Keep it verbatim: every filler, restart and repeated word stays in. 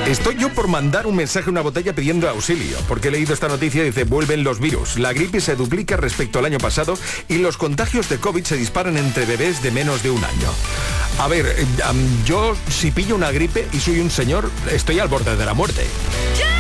Estoy yo por mandar un mensaje a una botella pidiendo auxilio, porque he leído esta noticia y dice, vuelven los virus. La gripe se duplica respecto al año pasado y los contagios de COVID se disparan entre bebés de menos de un año. A ver, um, yo si pillo una gripe y soy un señor, estoy al borde de la muerte.